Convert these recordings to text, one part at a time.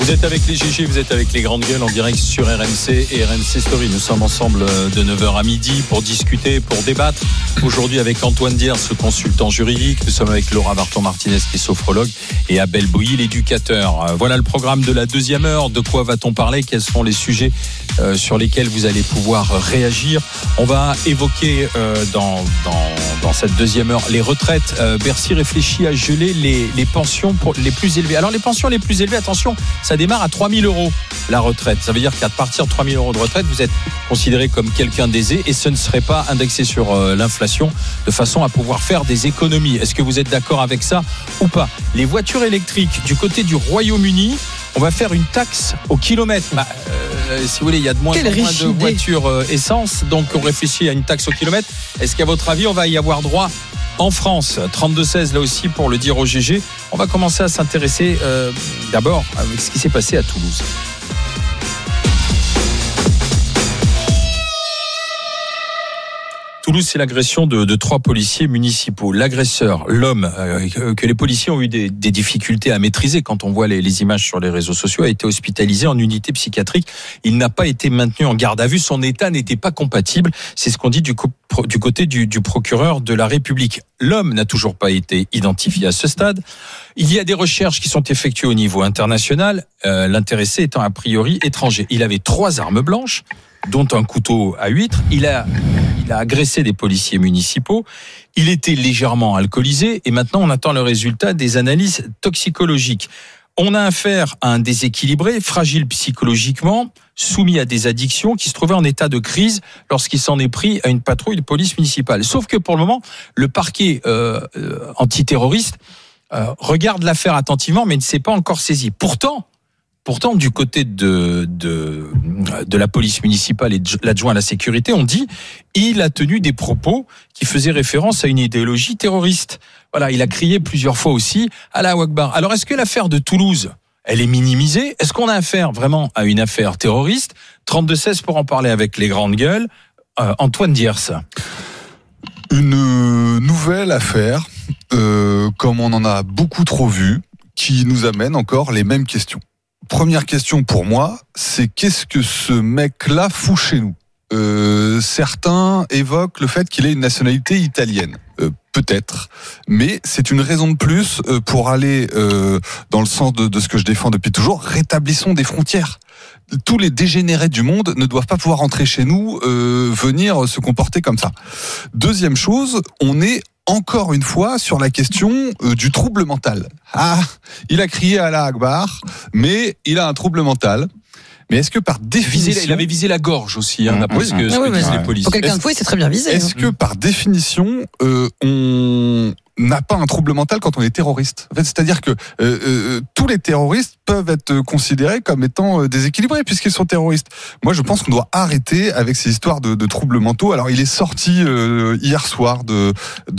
Vous êtes avec les GG, vous êtes avec les grandes gueules en direct sur RMC et RMC Story. Nous sommes ensemble de 9h à midi pour discuter, pour débattre. Aujourd'hui avec Antoine Diers, le consultant juridique. Nous sommes avec Laura Barton-Martinez qui est sophrologue et Abel Bouilly, l'éducateur. Voilà le programme de la deuxième heure. De quoi va-t-on parler ? Quels sont les sujets sur lesquels vous allez pouvoir réagir ? On va évoquer dans cette deuxième heure les retraites. Bercy réfléchit à geler les pensions les plus élevées. Alors les pensions les plus élevées, attention, ça démarre à 3 000 euros la retraite. Ça veut dire qu'à partir de 3 000 euros de retraite, vous êtes considéré comme quelqu'un d'aisé et ce ne serait pas indexé sur l'inflation de façon à pouvoir faire des économies. Est-ce que vous êtes d'accord avec ça ou pas ? Les voitures électriques du côté du Royaume-Uni, on va faire une taxe au kilomètre. Si vous voulez, il y a de moins en moins de voitures essence, donc on réfléchit à une taxe au kilomètre. Est-ce qu'à votre avis, on va y avoir droit en France ? 32-16 là aussi pour le dire au GG. On va commencer à s'intéresser d'abord avec ce qui s'est passé à Toulouse. Toulouse, c'est l'agression de 3 policiers municipaux. L'agresseur, l'homme que les policiers ont eu des difficultés à maîtriser quand on voit les images sur les réseaux sociaux, a été hospitalisé en unité psychiatrique. Il n'a pas été maintenu en garde à vue. Son état n'était pas compatible. C'est ce qu'on dit du côté du procureur de la République. L'homme n'a toujours pas été identifié à ce stade. Il y a des recherches qui sont effectuées au niveau international, l'intéressé étant a priori étranger. Il avait 3 armes blanches, dont un couteau à huître. Il a agressé des policiers municipaux. Il était légèrement alcoolisé et maintenant on attend le résultat des analyses toxicologiques. On a affaire à un déséquilibré, fragile psychologiquement, soumis à des addictions, qui se trouvait en état de crise lorsqu'il s'en est pris à une patrouille de police municipale. Sauf que pour le moment, le parquet antiterroriste regarde l'affaire attentivement mais ne s'est pas encore saisi. Pourtant, du côté de la police municipale et de l'adjoint à la sécurité, on dit il a tenu des propos qui faisaient référence à une idéologie terroriste. Voilà, il a crié plusieurs fois aussi Allahu Akbar. Alors, est-ce que l'affaire de Toulouse, elle est minimisée ? Est-ce qu'on a affaire vraiment à une affaire terroriste ? 32-16 pour en parler avec les grandes gueules. Antoine Diers. Une nouvelle affaire, comme on en a beaucoup trop vu, qui nous amène encore les mêmes questions. Première question pour moi, c'est qu'est-ce que ce mec-là fout chez nous ? Certains évoquent le fait qu'il ait une nationalité italienne. Peut-être, mais c'est une raison de plus pour aller dans le sens de ce que je défends depuis toujours. Rétablissons des frontières. Tous les dégénérés du monde ne doivent pas pouvoir rentrer chez nous, venir se comporter comme ça. Deuxième chose, on est encore une fois sur la question du trouble mental. Ah, il a crié Allahu Akbar, mais il a un trouble mental. Mais est-ce que par définition... Il avait visé la gorge aussi, d'après ce que disent les policiers. Pour quelqu'un de fou, c'est très bien visé. Est-ce que par définition, on n'a pas un trouble mental quand on est terroriste ? En fait, c'est-à-dire que tous les terroristes peuvent être considérés comme étant déséquilibrés puisqu'ils sont terroristes. Moi, je pense qu'on doit arrêter avec ces histoires de troubles mentaux. Alors, il est sorti hier soir de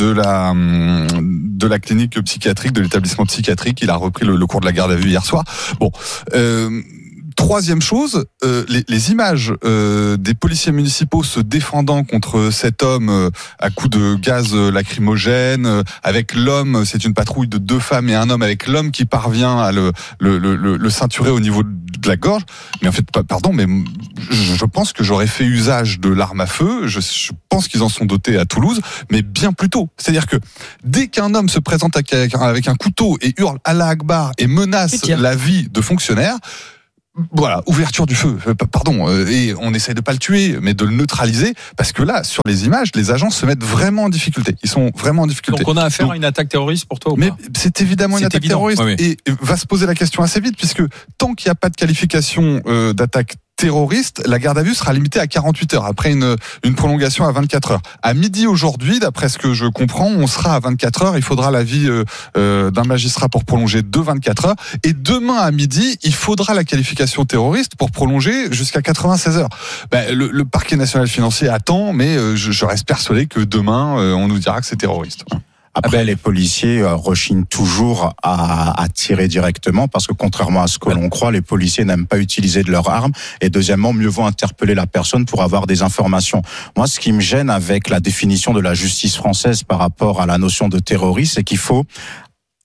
la clinique psychiatrique, de l'établissement psychiatrique. Il a repris le cours de la garde à vue hier soir. Bon... Troisième chose, les images des policiers municipaux se défendant contre cet homme à coups de gaz lacrymogène, avec l'homme, c'est une patrouille de 2 femmes et un homme, avec l'homme qui parvient à le ceinturer au niveau de la gorge. Mais en fait, pardon, mais je pense que j'aurais fait usage de l'arme à feu. Je pense qu'ils en sont dotés à Toulouse, mais bien plus tôt. C'est-à-dire que dès qu'un homme se présente avec un couteau et hurle Allahu Akbar et menace la vie de fonctionnaires, voilà, ouverture du feu, pardon, et on essaie de pas le tuer, mais de le neutraliser, parce que là, sur les images, les agents se mettent vraiment en difficulté. Ils sont vraiment en difficulté. Donc on a affaire à une attaque terroriste pour toi ou pas ? Mais c'est évidemment une attaque terroriste, et va se poser la question assez vite, puisque tant qu'il n'y a pas de qualification d'attaque terroriste, la garde à vue sera limitée à 48 heures, après une prolongation à 24 heures. À midi aujourd'hui, d'après ce que je comprends, on sera à 24 heures. Il faudra l'avis d'un magistrat pour prolonger de 24 heures. Et demain à midi, il faudra la qualification terroriste pour prolonger jusqu'à 96 heures. Le parquet national financier attend, mais je reste persuadé que demain, on nous dira que c'est terroriste. Après, les policiers rechignent toujours à tirer directement parce que contrairement à ce que l'on croit, les policiers n'aiment pas utiliser de leurs armes et deuxièmement, mieux vaut interpeller la personne pour avoir des informations. Moi, ce qui me gêne avec la définition de la justice française par rapport à la notion de terroriste, c'est qu'il faut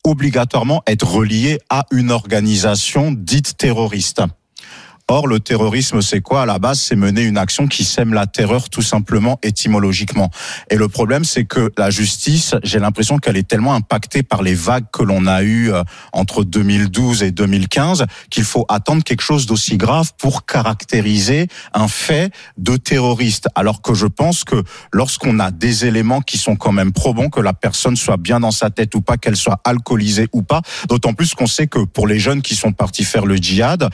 obligatoirement être relié à une organisation dite terroriste. Or, le terrorisme, c'est quoi à la base? C'est mener une action qui sème la terreur, tout simplement, étymologiquement. Et le problème, c'est que la justice, j'ai l'impression qu'elle est tellement impactée par les vagues que l'on a eues entre 2012 et 2015 qu'il faut attendre quelque chose d'aussi grave pour caractériser un fait de terroriste. Alors que je pense que lorsqu'on a des éléments qui sont quand même probants, que la personne soit bien dans sa tête ou pas, qu'elle soit alcoolisée ou pas, d'autant plus qu'on sait que pour les jeunes qui sont partis faire le djihad,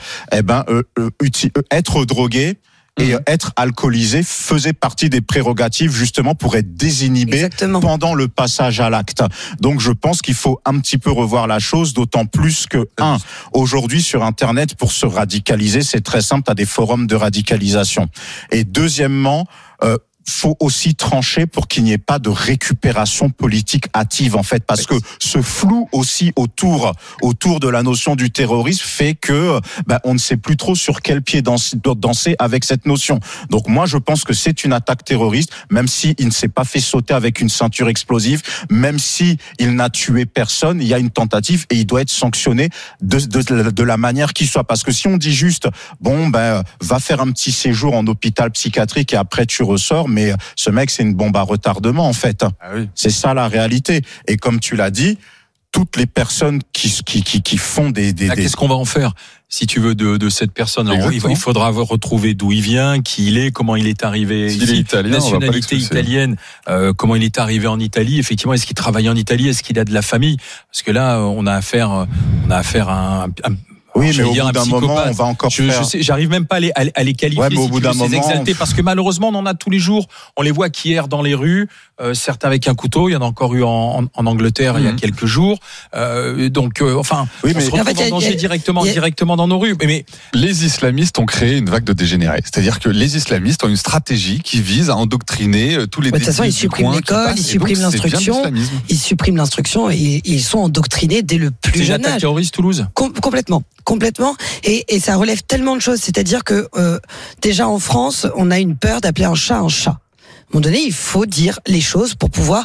être drogué et être alcoolisé faisait partie des prérogatives justement pour être désinhibé pendant le passage à l'acte. Donc je pense qu'il faut un petit peu revoir la chose, d'autant plus que aujourd'hui sur Internet, pour se radicaliser, c'est très simple, tu as des forums de radicalisation. Et deuxièmement, faut aussi trancher pour qu'il n'y ait pas de récupération politique hâtive, en fait, parce que ce flou aussi autour de la notion du terrorisme fait que on ne sait plus trop sur quel pied danser avec cette notion. Donc moi je pense que c'est une attaque terroriste, même si il ne s'est pas fait sauter avec une ceinture explosive, même si il n'a tué personne, il y a une tentative et il doit être sanctionné de la manière qui soit, parce que si on dit juste va faire un petit séjour en hôpital psychiatrique et après tu ressors, mais ce mec, c'est une bombe à retardement, en fait. Ah oui. C'est ça la réalité. Et comme tu l'as dit, toutes les personnes qui font des... Qu'est-ce qu'on va en faire, si tu veux, de cette personne? Alors, il faudra retrouver d'où il vient, qui il est, comment il est arrivé ici, italien, nationalité italienne, comment il est arrivé en Italie. Effectivement, est-ce qu'il travaille en Italie? Est-ce qu'il a de la famille? Parce que là, on a affaire à un oui, mais au bout d'un moment, on va encore faire... J'arrive même pas à les qualifier, mais au bout d'un moment, exaltés, parce que malheureusement, on en a tous les jours. On les voit qui errent dans les rues, certains avec un couteau. Il y en a encore eu en Angleterre il y a quelques jours. On se retrouve en danger directement dans nos rues. Mais les islamistes ont créé une vague de dégénérés. C'est-à-dire que les islamistes ont une stratégie qui vise à endoctriner tous les... De toute façon, ils suppriment l'école, ils suppriment l'instruction. Ils suppriment l'instruction et ils sont endoctrinés dès le plus jeune âge. C'est l'attaque terroriste Toulouse. Complètement, et ça relève tellement de choses, c'est-à-dire que déjà en France, on a une peur d'appeler un chat un chat. À un moment donné, il faut dire les choses pour pouvoir...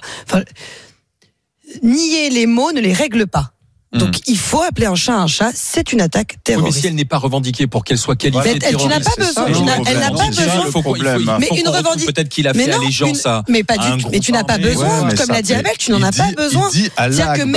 nier les mots ne les règle pas. Donc il faut appeler un chat, c'est une attaque terroriste. Oui, mais si elle n'est pas revendiquée pour qu'elle soit qualifiée de terroriste, tu n'as pas besoin. Elle n'a pas besoin. Mais une revendication, peut-être qu'il a fait allégeance à. Mais pas du tout. Mais tu n'as pas besoin. Comme l'a dit Abel, tu n'en as pas besoin. C'est-à-dire que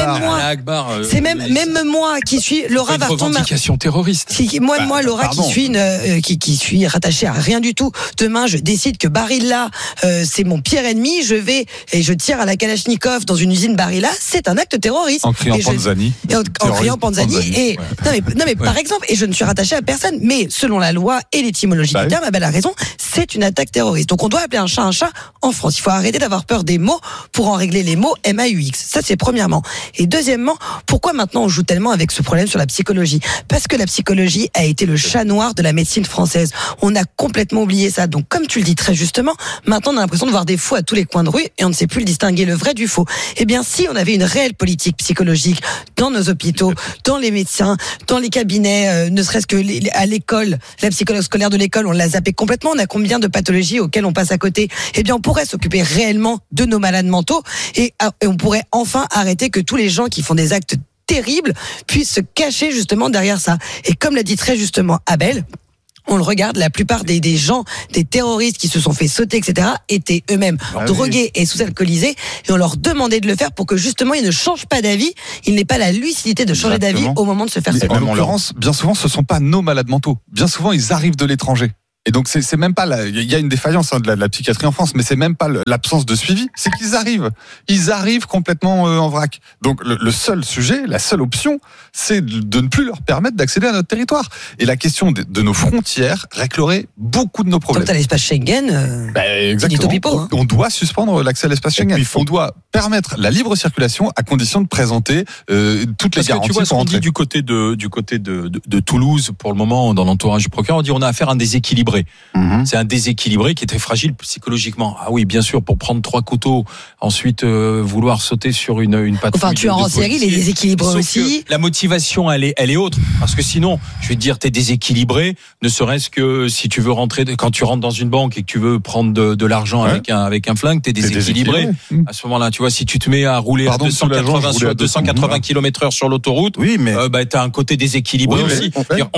même moi qui suis Laura Varton. Une revendication terroriste. Moi, Laura qui suis rattachée à rien du tout. Demain, je décide que Barilla c'est mon pire ennemi. Je vais et je tire à la Kalachnikov dans une usine Barilla. C'est un acte terroriste. En criant Panzani. Et en criant Panzani. Non mais par exemple, et je ne suis rattachée à personne, mais selon la loi et l'étymologie du terme, Abel a raison, c'est une attaque terroriste. Donc on doit appeler un chat en France. Il faut arrêter d'avoir peur des mots pour en régler les mots MAUX. Ça c'est premièrement. Et deuxièmement, pourquoi maintenant on joue tellement avec ce problème sur la psychologie? Parce que la psychologie a été le chat noir de la médecine française. On a complètement oublié ça. Donc comme tu le dis très justement, maintenant on a l'impression de voir des fous à tous les coins de rue et on ne sait plus distinguer le vrai du faux. Eh bien si on avait une réelle politique psychologique dans nos hôpitaux, dans les médecins, dans les cabinets, ne serait-ce que à l'école, la psychologue scolaire de l'école, on l'a zappé complètement. On a combien de pathologies auxquelles on passe à côté? Eh bien, on pourrait s'occuper réellement de nos malades mentaux et on pourrait enfin arrêter que tous les gens qui font des actes terribles puissent se cacher justement derrière ça. Et comme l'a dit très justement Abel, on le regarde, la plupart des gens, des terroristes qui se sont fait sauter, etc., étaient eux-mêmes drogués et sous-alcoolisés, et on leur demandait de le faire pour que justement ils ne changent pas d'avis, ils n'aient pas la lucidité de changer d'avis au moment de se faire sauter. En l'occurrence, bien souvent, ce ne sont pas nos malades mentaux. Bien souvent, ils arrivent de l'étranger. Et donc c'est même pas il y a une défaillance de la psychiatrie en France, mais c'est même pas l'absence de suivi, c'est qu'ils arrivent complètement en vrac. Donc le seul sujet, la seule option, c'est de ne plus leur permettre d'accéder à notre territoire. Et la question de nos frontières réglerait beaucoup de nos problèmes. Comme t'as l'espace Schengen, exactement. Pipeau, on doit suspendre l'accès à l'espace Schengen. On doit permettre la libre circulation à condition de présenter toutes les garanties. Tu vois ce qu'on dit du côté de Toulouse pour le moment dans l'entourage du procureur, on dit on a affaire à un déséquilibre. déséquilibré. C'est un déséquilibré qui est très fragile psychologiquement. Ah oui, bien sûr, pour prendre 3 couteaux, ensuite vouloir sauter sur une patrouille. Enfin, tueur en série, il est déséquilibré aussi. La motivation, elle est autre. Parce que sinon, je vais te dire, t'es déséquilibré, ne serait-ce que si tu veux rentrer, quand tu rentres dans une banque et que tu veux prendre de l'argent avec un flingue, t'es déséquilibré. À ce moment-là, tu vois, si tu te mets à rouler à 280 km/h sur l'autoroute, oui, mais t'as un côté déséquilibré aussi.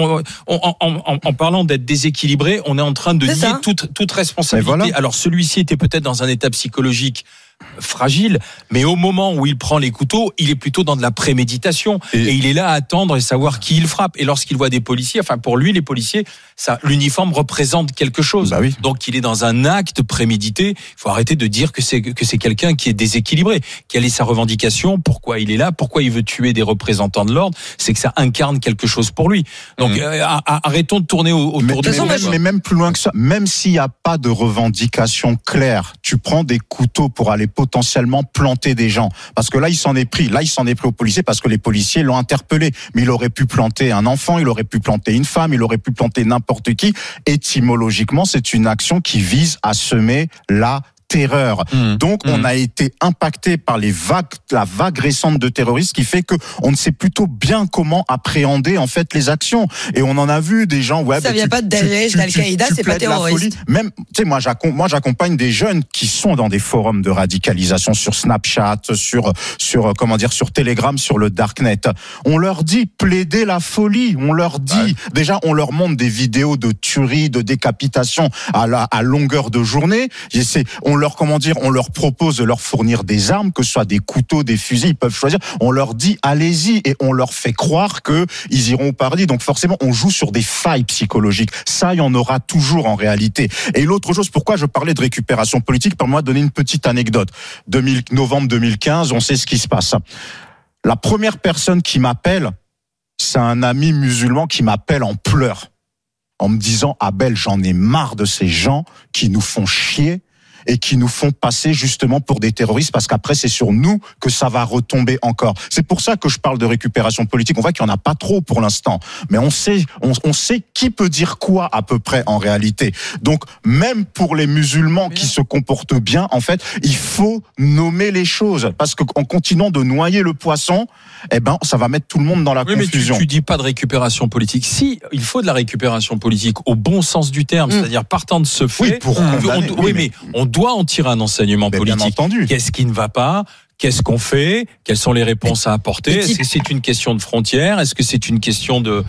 En parlant d'être déséquilibré, on est en train de nier toute responsabilité. Voilà. Alors celui-ci était peut-être dans un état psychologique fragile, mais au moment où il prend les couteaux, il est plutôt dans de la préméditation et il est là à attendre et savoir qui il frappe. Et lorsqu'il voit des policiers, enfin pour lui les policiers, l'uniforme représente quelque chose. Bah oui. Donc il est dans un acte prémédité. Il faut arrêter de dire que c'est quelqu'un qui est déséquilibré. Quelle est sa revendication? Pourquoi il est là? Pourquoi il veut tuer des représentants de l'ordre? C'est que ça incarne quelque chose pour lui. Donc arrêtons de tourner autour de nous. Mais même plus loin que ça, même s'il n'y a pas de revendication claire, tu prends des couteaux pour aller potentiellement planter des gens. Parce que là, il s'en est pris aux policiers parce que les policiers l'ont interpellé. Mais il aurait pu planter un enfant, il aurait pu planter une femme, il aurait pu planter n'importe qui. Étymologiquement, c'est une action qui vise à semer la terreur. Donc, on a été impacté par la vague récente de terroristes qui fait que on ne sait plutôt bien comment appréhender, en fait, les actions. Et on en a vu des gens, ça vient pas de Daesh, d'Al-Qaïda, c'est pas terroriste. Même, tu sais, moi, j'accompagne des jeunes qui sont dans des forums de radicalisation sur Snapchat, sur Telegram, sur le Darknet. On leur dit, plaidez la folie. On leur dit, déjà, on leur montre des vidéos de tueries, de décapitation à longueur de journée. On leur propose de leur fournir des armes, que ce soit des couteaux, des fusils, ils peuvent choisir. On leur dit allez-y et on leur fait croire que ils iront au paradis. Donc forcément, on joue sur des failles psychologiques. Ça, il y en aura toujours en réalité. Et l'autre chose, pourquoi je parlais de récupération politique, permets-moi de donner une petite anecdote. Novembre 2015, on sait ce qui se passe. La première personne qui m'appelle, c'est un ami musulman qui m'appelle en pleurs, en me disant Abel, j'en ai marre de ces gens qui nous font chier et qui nous font passer justement pour des terroristes parce qu'après c'est sur nous que ça va retomber encore. C'est pour ça que je parle de récupération politique. On voit qu'il n'y en a pas trop pour l'instant, mais on sait qui peut dire quoi à peu près en réalité. Donc même pour les musulmans qui se comportent bien, en fait, il faut nommer les choses parce qu'en continuant de noyer le poisson, ça va mettre tout le monde dans la confusion. Mais tu dis pas de récupération politique. Si, il faut de la récupération politique au bon sens du terme, c'est-à-dire partant de ce fait. Mais on doit en tirer un enseignement politique. Bien entendu. Qu'est-ce qui ne va pas? Qu'est-ce qu'on fait? Quelles sont les réponses à apporter? Est-ce que c'est une question de frontières? Est-ce que c'est une question de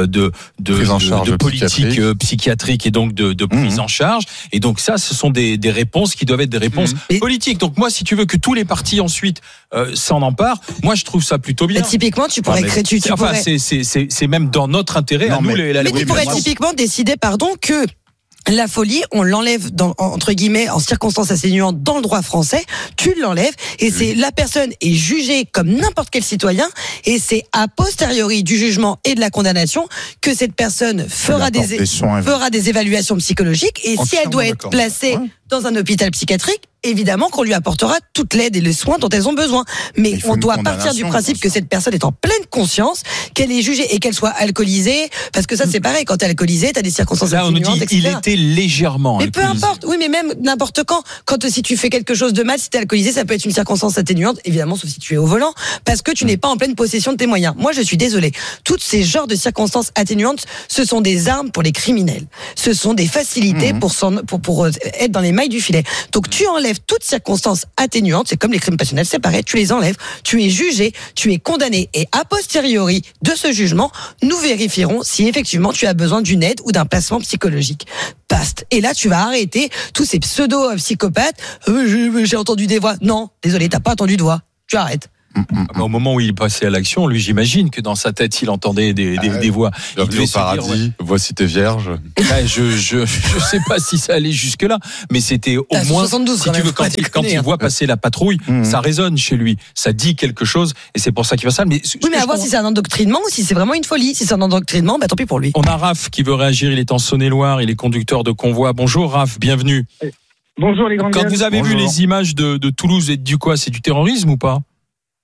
politique psychiatrique et donc de prise en charge? Et donc ça, ce sont des réponses qui doivent être des réponses politiques. Donc moi, si tu veux que tous les partis ensuite s'en emparent, moi je trouve ça plutôt bien. Typiquement, tu pourrais c'est même dans notre intérêt à nous. Mais tu pourrais typiquement décider, que la folie, on l'enlève entre guillemets en circonstances atténuantes dans le droit français, tu l'enlèves et c'est la personne est jugée comme n'importe quel citoyen et c'est a posteriori du jugement et de la condamnation que cette personne fera des évaluations psychologiques et si elle doit être placée dans un hôpital psychiatrique, évidemment qu'on lui apportera toute l'aide et les soins dont elles ont besoin. Mais on doit partir du principe que cette personne est en pleine conscience, qu'elle est jugée et qu'elle soit alcoolisée, parce que ça c'est pareil, quand t'es alcoolisé, t'as des circonstances atténuantes, etc. Il était légèrement mais peu importe, oui mais même n'importe quand si tu fais quelque chose de mal, si t'es alcoolisé, ça peut être une circonstance atténuante, évidemment sauf si tu es au volant, parce que tu n'es pas en pleine possession de tes moyens. Moi je suis désolée, toutes ces genres de circonstances atténuantes, ce sont des armes pour les criminels, ce sont des facilités pour être dans les mailles du filet. Donc tu enlèves toutes circonstances atténuantes, c'est comme les crimes passionnels, c'est pareil, tu les enlèves, tu es jugé, tu es condamné et a posteriori de ce jugement, nous vérifierons si effectivement tu as besoin d'une aide ou d'un placement psychologique. Basta. Et là tu vas arrêter tous ces pseudo-psychopathes, j'ai entendu des voix. Non, désolé, t'as pas entendu de voix. Tu arrêtes. Au moment où il passait à l'action, lui, j'imagine que dans sa tête, il entendait des voix. Il devait se dire, voici tes vierges. Je sais pas si ça allait jusque là, mais c'était au moins, 72, si tu veux, quand il voit passer la patrouille, ça résonne chez lui. Ça dit quelque chose, et c'est pour ça qu'il va ça. Mais à voir si c'est un endoctrinement ou si c'est vraiment une folie. Si c'est un endoctrinement, tant pis pour lui. On a Raph qui veut réagir, il est en Saône-et-Loire, il est conducteur de convoi. Bonjour Raph, bienvenue. Bonjour les grands. Quand vous avez vu les images de Toulouse et du quoi, c'est du terrorisme ou pas?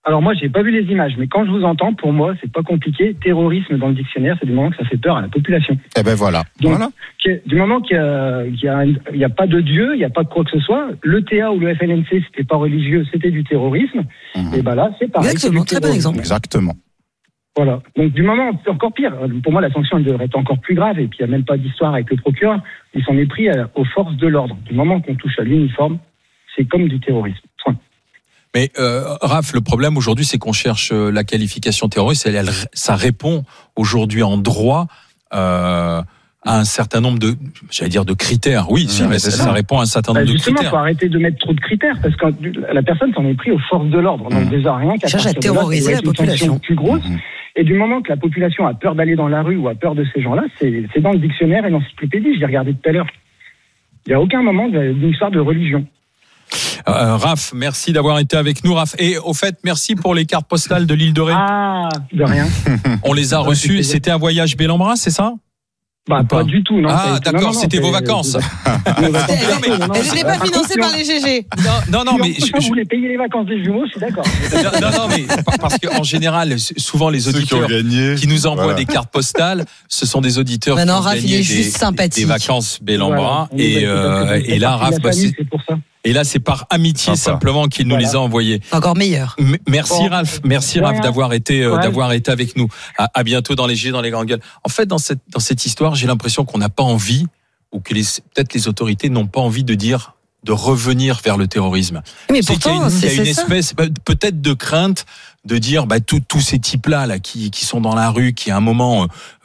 Alors moi, j'ai pas vu les images, mais quand je vous entends, pour moi, c'est pas compliqué. Terrorisme dans le dictionnaire, c'est du moment que ça fait peur à la population. Eh ben voilà. Donc, voilà. Du moment qu'il y a pas de Dieu, il y a pas de quoi que ce soit, l'ETA ou le FLNC, c'était pas religieux, c'était du terrorisme. Et ben là, c'est pareil. Exactement, très bon exemple. Exactement. Voilà. Donc du moment, c'est encore pire. Pour moi, la sanction elle devrait être encore plus grave. Et puis il n'y a même pas d'histoire avec le procureur. Il s'en est pris aux forces de l'ordre. Du moment qu'on touche à l'uniforme, c'est comme du terrorisme. Point. Mais Raph, le problème aujourd'hui, c'est qu'on cherche la qualification terroriste. Ça répond aujourd'hui en droit à un certain nombre de critères. Oui, mais ça répond à un certain nombre de critères. Justement, il faut arrêter de mettre trop de critères parce que la personne s'en est pris aux forces de l'ordre. Donc déjà rien qu'à cherche à terroriser la population. Plus grosse. Et du moment que la population a peur d'aller dans la rue ou a peur de ces gens-là, c'est dans le dictionnaire et l'encyclopédie. Je l'ai regardé tout à l'heure. Il n'y a aucun moment d'une histoire de religion. Raph, merci d'avoir été avec nous, Raph. Et au fait, merci pour les cartes postales de l'île de Ré. Ah, de rien. On les a reçues. C'était un voyage Bel-en-Bras, c'est ça? Pas du tout, non. Ah, d'accord, c'était vos vacances. Elles n'étaient pas financées par les GG. Non, mais je voulais payer les vacances des jumeaux, je suis d'accord. Non, mais parce qu'en général, souvent les auditeurs qui nous envoient des cartes postales, ce sont des auditeurs qui ont gagné des vacances Bel-en-Bras. Et là, Raph, c'est pour ça. Et là, c'est par amitié simplement qu'il nous les a envoyés. Encore meilleur. Merci Raph, d'avoir été avec nous. À bientôt dans les G, dans les grandes gueules. En fait, dans cette histoire, j'ai l'impression qu'on n'a pas envie, ou que peut-être les autorités n'ont pas envie de revenir vers le terrorisme. Mais pourtant, il y a une espèce peut-être de crainte de dire tous ces types-là qui sont dans la rue, qui à un moment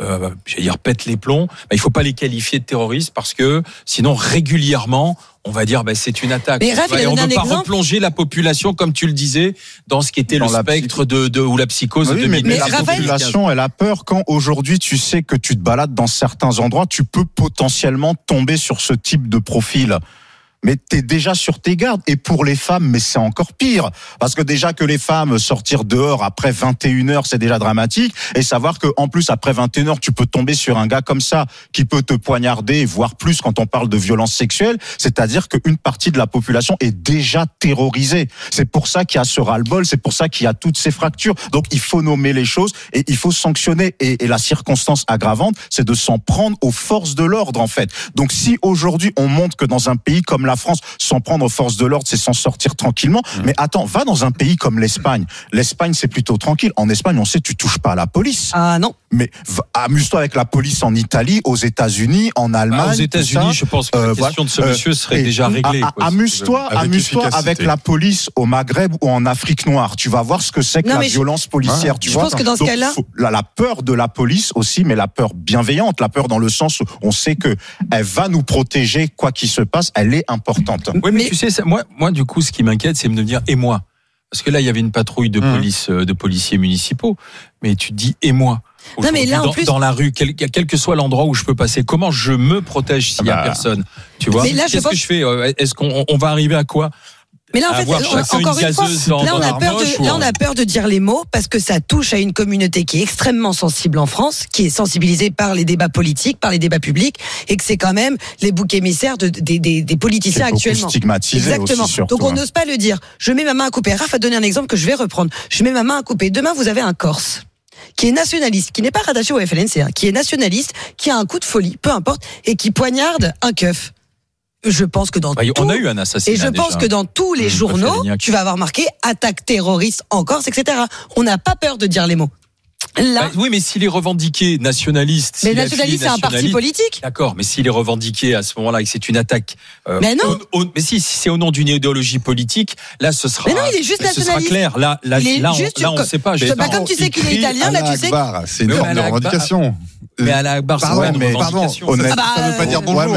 pètent les plombs, il faut pas les qualifier de terroristes parce que sinon régulièrement on va dire c'est une attaque. Mais Raph, on ne veut pas replonger la population, comme tu le disais, dans ce qui était le spectre ou la psychose de 2015. Mais la population, elle a peur quand aujourd'hui tu sais que tu te balades dans certains endroits, tu peux potentiellement tomber sur ce type de profil. Mais t'es déjà sur tes gardes. Et pour les femmes, mais c'est encore pire. Parce que déjà que les femmes sortir dehors après 21h, c'est déjà dramatique. Et savoir que, en plus, après 21h, tu peux tomber sur un gars comme ça, qui peut te poignarder, voire plus quand on parle de violence sexuelle. C'est-à-dire qu'une partie de la population est déjà terrorisée. C'est pour ça qu'il y a ce ras-le-bol. C'est pour ça qu'il y a toutes ces fractures. Donc, il faut nommer les choses et il faut sanctionner. Et la circonstance aggravante, c'est de s'en prendre aux forces de l'ordre, en fait. Donc, si aujourd'hui, on montre que dans un pays comme la France, s'en prendre aux forces de l'ordre, c'est s'en sortir tranquillement. Mais attends, va dans un pays comme l'Espagne. L'Espagne, c'est plutôt tranquille. En Espagne, on sait, tu touches pas à la police. Ah non. Mais amuse-toi avec la police en Italie, aux États-Unis, en Allemagne. Aux États-Unis, je pense que la question de ce monsieur serait déjà réglée. Amuse-toi avec la police au Maghreb ou en Afrique noire. Tu vas voir ce que c'est que la violence policière. Je pense que dans ce cas-là, la peur de la police aussi, mais la peur bienveillante, la peur dans le sens où on sait que elle va nous protéger quoi qu'il se passe. Elle est importante. Oui, mais tu sais, moi, du coup, ce qui m'inquiète, c'est de me dire, et moi? Parce que là, il y avait une patrouille de police, de policiers municipaux, mais tu te dis, et moi? Non, mais là, en plus, dans la rue, quel que soit l'endroit où je peux passer, comment je me protège s'il y a personne? Tu vois? Qu'est-ce que je fais? Est-ce qu'on va arriver à quoi? Mais là, en fait, encore une fois, là, on a peur de dire les mots parce que ça touche à une communauté qui est extrêmement sensible en France, qui est sensibilisée par les débats politiques, par les débats publics, et que c'est quand même les boucs émissaires des politiciens actuellement. Stigmatisé. Exactement. Aussi, surtout, donc on n'ose pas le dire. Je mets ma main à couper. Raph a donné un exemple que je vais reprendre. Je mets ma main à couper. Demain, vous avez un Corse qui est nationaliste, qui n'est pas rattaché au FLNC, qui est nationaliste, qui a un coup de folie, peu importe, et qui poignarde un keuf. Je pense que on a eu un assassinat. Et je pense que dans tous les journaux, tu vas avoir marqué attaque terroriste en Corse, etc. On n'a pas peur de dire les mots. Là, oui, mais s'il est revendiqué nationaliste. Mais nationaliste, c'est un parti politique. D'accord, mais s'il est revendiqué à ce moment-là et que c'est une attaque. Mais non. Mais si c'est au nom d'une idéologie politique, là, ce sera. Mais non, il est juste nationaliste. Ce sera clair. Là, on ne sait pas. Comme tu sais qu'il est italien, là, tu sais. C'est une forme de revendication. Mais à la Akbar, ça veut pas dire bonjour.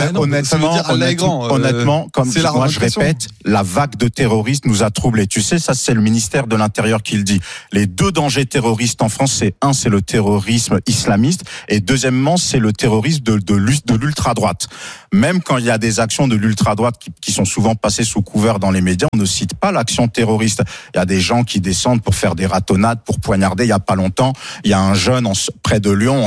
Honnêtement, comme moi je répète, la vague de terroristes nous a troublés. Tu sais, ça c'est le ministère de l'Intérieur qui le dit. Les deux dangers terroristes en France, c'est le terrorisme islamiste et deuxièmement, c'est le terrorisme de l'ultra-droite. Même quand il y a des actions de l'ultra-droite qui sont souvent passées sous couvert dans les médias, on ne cite pas l'action terroriste. Il y a des gens qui descendent pour faire des ratonnades, pour poignarder. Il y a pas longtemps, il y a un jeune près de Lyon en sortant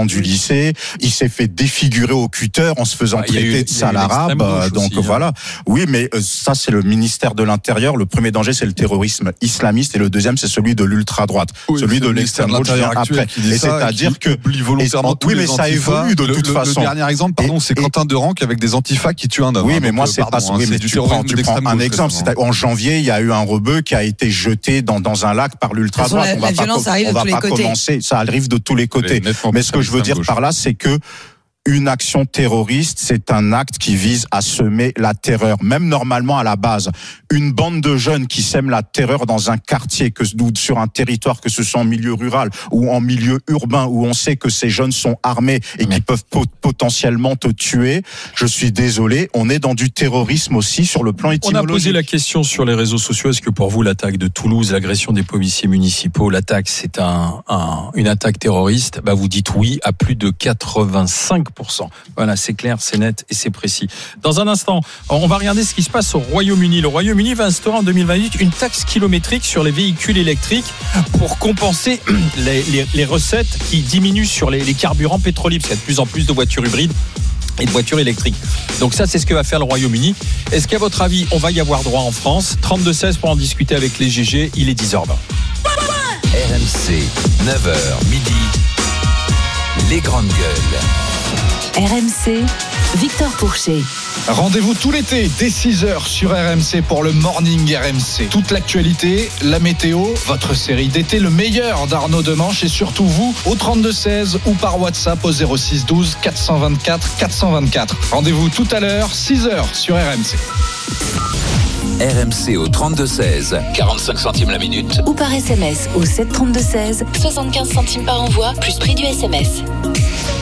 du lycée. Il s'est fait défigurer au cutter en se faisant traiter de sale arabe. Donc aussi, voilà. Oui, mais ça, c'est le ministère de l'Intérieur. Le premier danger, c'est le terrorisme islamiste, et le deuxième, c'est celui de l'ultra-droite. Oui, celui de l'extrême gauche vient après. Et c'est-à-dire que oui, mais ça évolue de toute façon. Le dernier exemple, pardon, c'est Quentin Deranque avec des antifas qui tuent un homme. Oui, mais moi, c'est pas. Oui, mais tu prends un exemple. En janvier, il y a eu un rebeu qui a été jeté dans un lac par l'ultra-droite. La violence arrive de tous les côtés. Ça arrive de tous les côtés. Mais ce que je veux dire par là, c'est que une action terroriste, c'est un acte qui vise à semer la terreur. Même normalement, à la base, une bande de jeunes qui sèment la terreur dans un quartier, ou sur un territoire, que ce soit en milieu rural ou en milieu urbain, où on sait que ces jeunes sont armés et qui peuvent potentiellement te tuer, je suis désolé, on est dans du terrorisme aussi sur le plan étymologique. On a posé la question sur les réseaux sociaux, est-ce que pour vous, l'attaque de Toulouse, l'agression des policiers municipaux, l'attaque, c'est une attaque terroriste? Vous dites oui à plus de 85%. Voilà, c'est clair, c'est net et c'est précis. Dans un instant, on va regarder ce qui se passe au Royaume-Uni. Le Royaume-Uni va instaurer en 2028 une taxe kilométrique sur les véhicules électriques pour compenser les recettes qui diminuent sur les carburants pétroliers, parce qu'il y a de plus en plus de voitures hybrides et de voitures électriques. Donc ça, c'est ce que va faire le Royaume-Uni. Est-ce qu'à votre avis, on va y avoir droit en France? 32-16 pour en discuter avec les GG, il est 10h20. RMC, 9h, midi, les grandes gueules. RMC, Victor Pourchet. Rendez-vous tout l'été dès 6h sur RMC pour le Morning RMC. Toute l'actualité, la météo, votre série d'été, le meilleur d'Arnaud Demanche et surtout vous au 32-16 ou par WhatsApp au 06 12 424 424. Rendez-vous tout à l'heure, 6h sur RMC. RMC au 32-16, 45 centimes la minute. Ou par SMS au 7 32-16, 75 centimes par envoi, plus prix du SMS.